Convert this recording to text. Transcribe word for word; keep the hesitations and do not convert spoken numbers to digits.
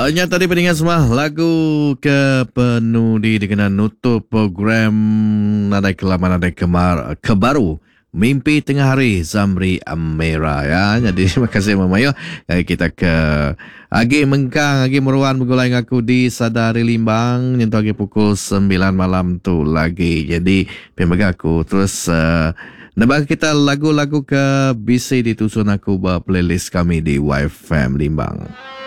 Nya tadi pendengar semua lagu ke penuh di dengan nutup program Nadai Kelam Nadai Kemar Kebaru Mimpi Tengah Hari Zamri Amira ya. Jadi terima kasih Mama Yo. Kita ke Agi Mengkang, Agi Meruan bergulai dengan aku di Sadari Limbang nyentuh lagi pukul sembilan malam tu lagi. Jadi pembaga aku terus uh, Nabak kita lagu-lagu ke B C ditusun aku buat playlist kami di Y F M Limbang.